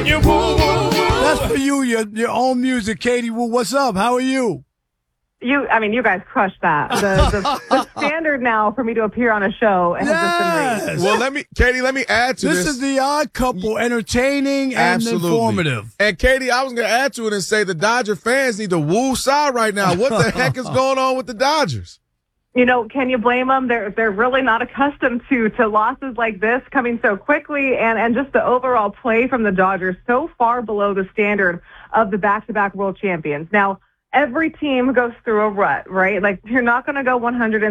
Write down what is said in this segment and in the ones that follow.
you woo, woo, woo. That's for you, your own music, Katie Woo. What's up? How are you? You guys crushed that. The standard now for me to appear on a show has just been raised. Well, Katie, let me add to this. This is the Odd Couple, entertaining and informative. And Katie, I was going to add to it and say the Dodger fans need to woo Cy right now. What the heck is going on with the Dodgers? You know, can you blame them? They're really not accustomed to losses like this coming so quickly, and just the overall play from the Dodgers so far below the standard of the back-to-back world champions. Now, every team goes through a rut, right? Like, you're not going to go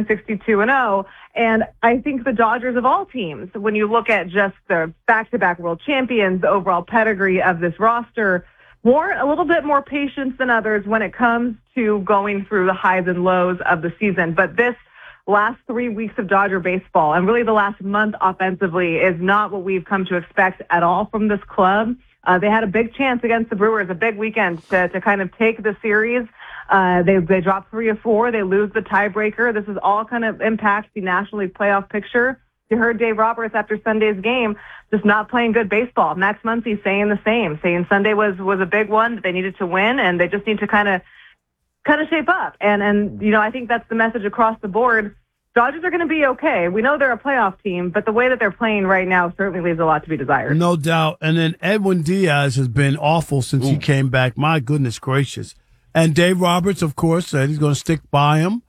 162-0. And I think the Dodgers of all teams, when you look at just the back-to-back world champions, the overall pedigree of this roster, warrant a little bit more patience than others when it comes to going through the highs and lows of the season. But this last 3 weeks of Dodger baseball, and really the last month offensively, is not what we've come to expect at all from this club. They had a big chance against the Brewers, a big weekend to kind of take the series. They drop 3 of 4. They lose the tiebreaker. This is all kind of impacts the National League playoff picture. You heard Dave Roberts after Sunday's game just not playing good baseball. Max Muncy saying the same, saying Sunday was a big one that they needed to win, and they just need to kind of shape up. And you know, I think that's the message across the board. Dodgers are going to be okay. We know they're a playoff team, but the way that they're playing right now certainly leaves a lot to be desired. No doubt. And then Edwin Diaz has been awful since he came back. My goodness gracious. And Dave Roberts, of course, said he's going to stick by him.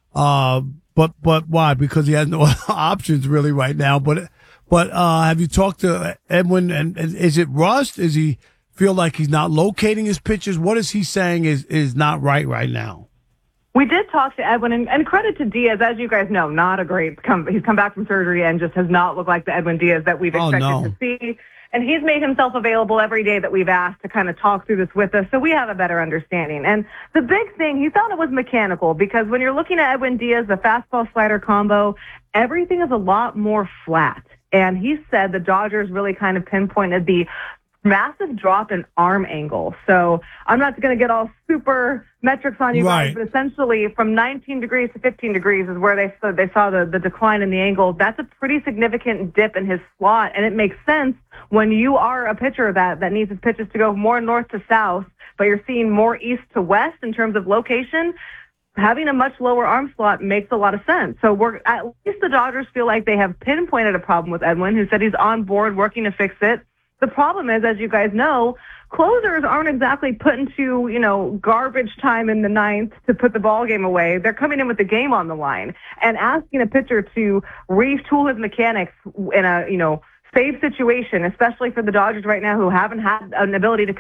But why? Because he has no options really right now. But have you talked to Edwin? And is it rust? Is he feel like he's not locating his pitches? What is he saying is not right now? We did talk to Edwin, and credit to Diaz, as you guys know, not a great he's come back from surgery and just has not looked like the Edwin Diaz that we've expected to see. And he's made himself available every day that we've asked to kind of talk through this with us, so we have a better understanding. And the big thing, he thought it was mechanical, because when you're looking at Edwin Diaz, the fastball-slider combo, everything is a lot more flat. And he said the Dodgers really kind of pinpointed the massive drop in arm angle. So I'm not going to get all super metrics on you guys, but essentially from 19 degrees to 15 degrees is where they saw the decline in the angle. That's a pretty significant dip in his slot, and it makes sense when you are a pitcher that needs his pitches to go more north to south, but you're seeing more east to west in terms of location. Having a much lower arm slot makes a lot of sense. So at least the Dodgers feel like they have pinpointed a problem with Edwin, who said he's on board working to fix it. The problem is, as you guys know, closers aren't exactly put into, garbage time in the ninth to put the ball game away. They're coming in with the game on the line, and asking a pitcher to retool his mechanics in a, safe situation, especially for the Dodgers right now, who haven't had an ability to